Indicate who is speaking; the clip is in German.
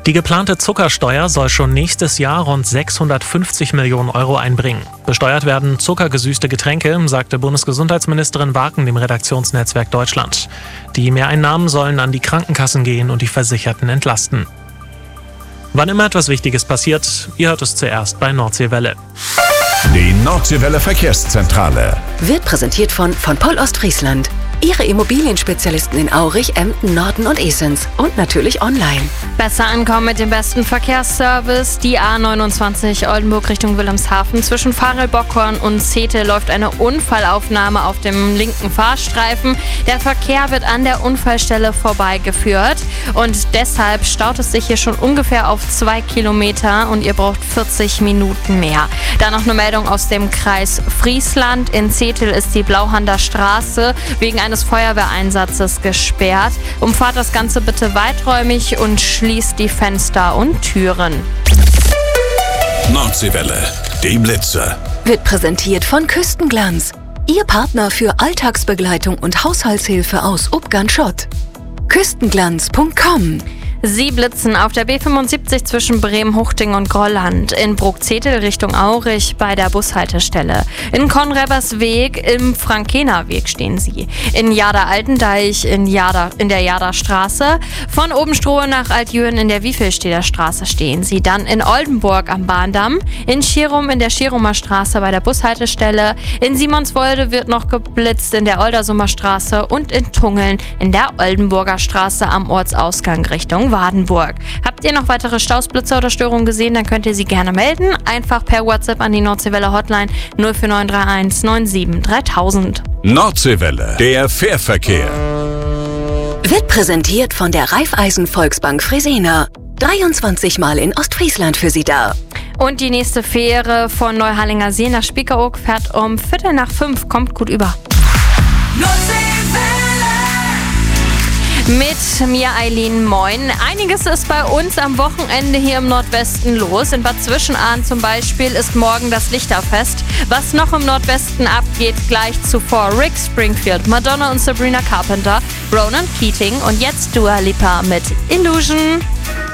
Speaker 1: Die geplante Zuckersteuer soll schon nächstes Jahr rund 650 Millionen Euro einbringen. Besteuert werden zuckergesüßte Getränke, sagte Bundesgesundheitsministerin Waken dem Redaktionsnetzwerk Deutschland. Die Mehreinnahmen sollen an die Krankenkassen gehen und die Versicherten entlasten. Wann immer etwas Wichtiges passiert, ihr hört es zuerst bei Nordseewelle.
Speaker 2: Die Nordseewelle Verkehrszentrale
Speaker 3: Wird präsentiert von Poll Ostfriesland. Ihre Immobilienspezialisten in Aurich, Emden, Norden und Esens. Und natürlich online.
Speaker 4: Besser ankommen mit dem besten Verkehrsservice. Die A29 Oldenburg Richtung Wilhelmshaven. Zwischen Farel-Bockhorn und Zetel läuft eine Unfallaufnahme auf dem linken Fahrstreifen. Der Verkehr wird an der Unfallstelle vorbeigeführt. Und deshalb staut es sich hier schon ungefähr auf 2 Kilometer und ihr braucht 40 Minuten mehr. Dann noch eine Meldung aus dem Kreis Friesland. In Zetel ist die Blauhander Straße wegen eines Feuerwehreinsatzes gesperrt. Umfahrt das Ganze bitte weiträumig und schließt die Fenster und Türen.
Speaker 2: Nordseewelle, die Blitze.
Speaker 3: Wird präsentiert von Küstenglanz. Ihr Partner für Alltagsbegleitung und Haushaltshilfe aus Ubgan-Schott. Küstenglanz.com.
Speaker 4: Sie blitzen auf der B75 zwischen Bremen-Huchting und Grolland, in Bruckzetel Richtung Aurich bei der Bushaltestelle. In Konrebersweg im Frankenerweg stehen Sie. In Jada-Altendeich in der Jada-Straße. Von Obenstrohe nach Altjüren in der Wiefelsteder Straße stehen Sie. Dann in Oldenburg am Bahndamm. In Schirum in der Schirumer Straße bei der Bushaltestelle. In Simonswolde wird noch geblitzt in der Oldersumer Straße und in Tungeln in der Oldenburger Straße am Ortsausgang Richtung Wadenburg. Habt ihr noch weitere Stausblitzer oder Störungen gesehen, dann könnt ihr sie gerne melden. Einfach per WhatsApp an die Nordseewelle Hotline 04931 97 3000.
Speaker 2: Nordseewelle, der Fährverkehr.
Speaker 3: Wird präsentiert von der Raiffeisen Volksbank Fresenier. 23 Mal in Ostfriesland für Sie da.
Speaker 4: Und die nächste Fähre von Neuharlinger See nach Spiekeroog fährt um 4:45. Kommt gut über. Mit mir, Eileen, moin. Einiges ist bei uns am Wochenende hier im Nordwesten los. In Bad Zwischenahn zum Beispiel ist morgen das Lichterfest. Was noch im Nordwesten abgeht, gleich zuvor Rick Springfield, Madonna und Sabrina Carpenter, Ronan Keating und jetzt Dua Lipa mit Illusion.